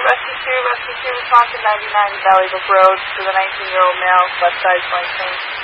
Rescue 2, Wisconsin 99, Valley Brook Road, for the 19-year-old male, left side flank change.